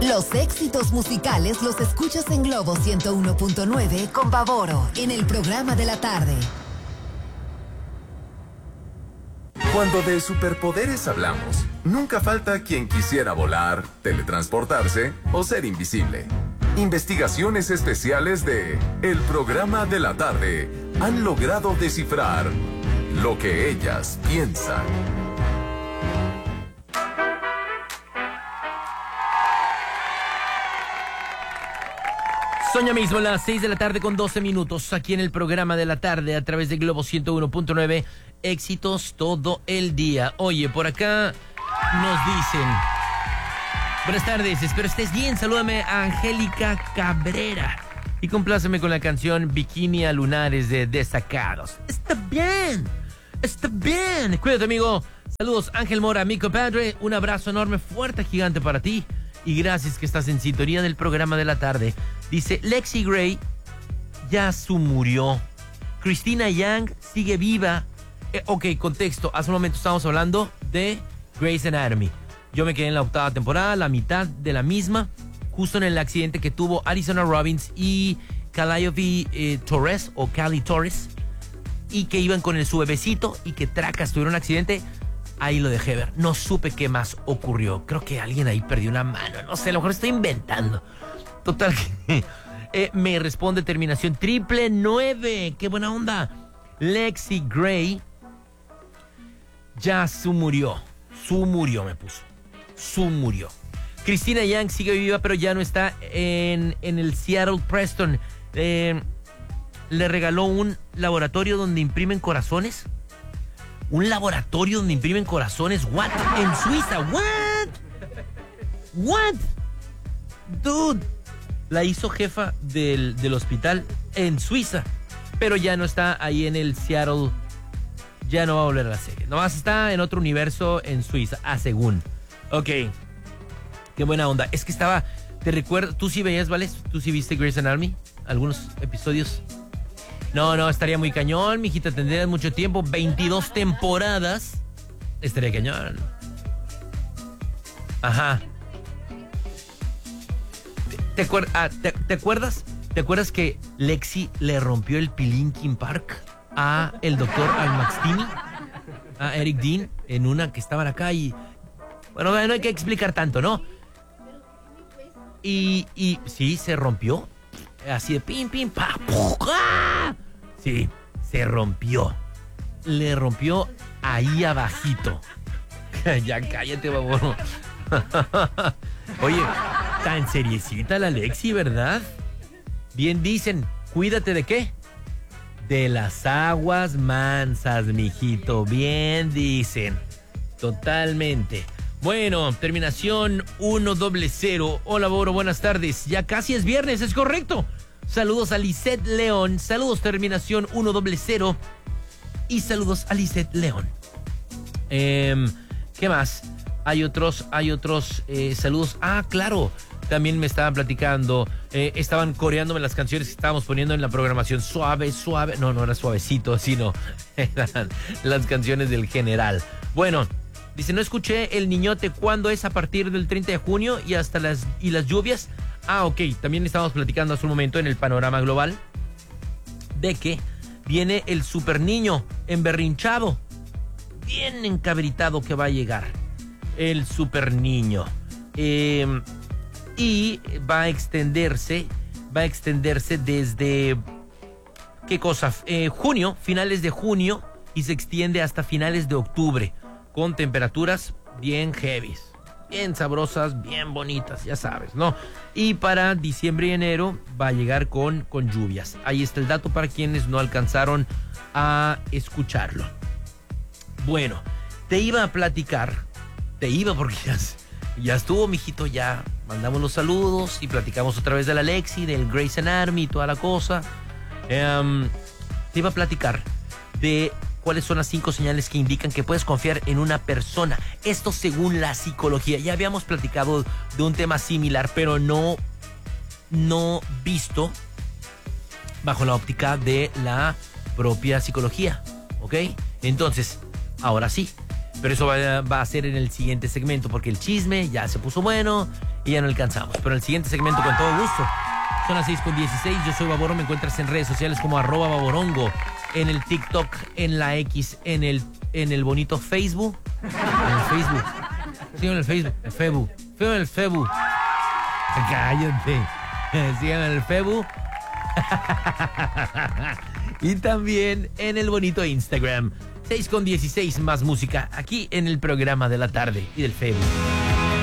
Los éxitos musicales los escuchas en Globo 101.9 con Baboro en el programa de la tarde. Cuando de superpoderes hablamos, nunca falta quien quisiera volar, teletransportarse o ser invisible. Investigaciones especiales de El Programa de la Tarde han logrado descifrar lo que ellas piensan. Son ya mismo las 6 de la tarde con 12 minutos aquí en el Programa de la Tarde a través de Globo 101.9. Éxitos todo el día. Oye, por acá nos dicen: buenas tardes, espero estés bien. Salúdame a Angélica Cabrera y compláceme con la canción Bikini a Lunares de Destacados. Está bien, está bien. Cuídate, amigo. Saludos, Ángel Mora, mi compadre. Un abrazo enorme, fuerte, gigante para ti. Y gracias que estás en sintonía del Programa de la Tarde. Dice, Lexi Gray ya murió. Christina Yang sigue viva. Ok, contexto. Hace un momento estábamos hablando de Grey's Anatomy. Yo me quedé en la 8ª temporada, la mitad de la misma, justo en el accidente que tuvo Arizona Robbins y Calliope Torres, o Cali Torres, y que iban con su bebecito y que tracas tuvieron un accidente. Ahí lo dejé ver. No supe qué más ocurrió. Creo que alguien ahí perdió una mano. No sé, a lo mejor estoy inventando. Total. Me responde terminación 999. ¡Qué buena onda! Lexi Gray ya murió. Murió, me puso. Murió. Christina Yang sigue viva, pero ya no está en el Seattle Preston. Le regaló un laboratorio donde imprimen corazones. Un laboratorio donde imprimen corazones. ¿What? En Suiza. ¿What? Dude. La hizo jefa del hospital en Suiza. Pero ya no está ahí en el Seattle. Ya no va a volver a la serie. Nomás está en otro universo en Suiza. Según. Ok. Qué buena onda. Es que estaba... ¿Te recuerdo? ¿Tú sí veías, ¿vale? ¿Tú sí viste Grey's Anatomy? ¿Algunos episodios? No, estaría muy cañón, mijita, tendrías mucho tiempo. 22 temporadas. Estaría cañón. Ajá. ¿Te acuerdas? ¿Te acuerdas que Lexi le rompió el Pilinkin Park a el doctor Al-Maxtini? A Eric Dean, en una que estaban acá y... Bueno, no hay que explicar tanto, ¿no? Y sí, se rompió. Así de pim, pim, pa, ¡ah! Sí, se rompió. Le rompió ahí abajito. Ya cállate, baboro. Oye, tan seriecita la Lexi, ¿verdad? Bien dicen, cuídate ¿de qué? De las aguas mansas, mijito. Bien dicen. Totalmente. Bueno, terminación 100. Hola, Boro, buenas tardes. Ya casi es viernes, es correcto. Saludos a Lisette León. Saludos, terminación 100. Y saludos a Lisette León. ¿Qué más? Hay otros saludos. Claro. También me estaban platicando. Estaban coreándome las canciones que estábamos poniendo en la programación. Suave. No era suavecito, sino eran las canciones del general. Bueno. Dice, no escuché el niñote. ¿Cuándo es? A partir del 30 de junio y hasta las lluvias. Ok. También estábamos platicando hace un momento en el panorama global de que viene el super niño emberrinchado, bien encabritado, que va a llegar el super niño. Y va a extenderse desde... ¿Qué cosa? Junio, finales de junio, y se extiende hasta finales de octubre. Con temperaturas bien heavies, bien sabrosas, bien bonitas, ya sabes, ¿no? Y para diciembre y enero va a llegar con lluvias. Ahí está el dato para quienes no alcanzaron a escucharlo. Bueno, te iba a platicar, porque ya estuvo, mijito, ya mandamos los saludos y platicamos otra vez de la Lexi, del Grey's Anatomy y toda la cosa. Te iba a platicar de... ¿Cuáles son las 5 señales que indican que puedes confiar en una persona? Esto según la psicología. Ya habíamos platicado de un tema similar, pero no visto bajo la óptica de la propia psicología. ¿Ok? Entonces, ahora sí. Pero eso va a ser en el siguiente segmento, porque el chisme ya se puso bueno. y ya no alcanzamos. Pero el siguiente segmento con todo gusto. Son las 6:16, yo soy Baboro, me encuentras en redes sociales como @Baborongo, en el TikTok, en la X, en el bonito Facebook. En el Facebook. Síganme en el Facebook. El Facebook. Síganme en el Facebook. Cállate. Síganme en el Facebook. Y también en el bonito Instagram. 6:16, más música aquí en el programa de la tarde y del Facebook.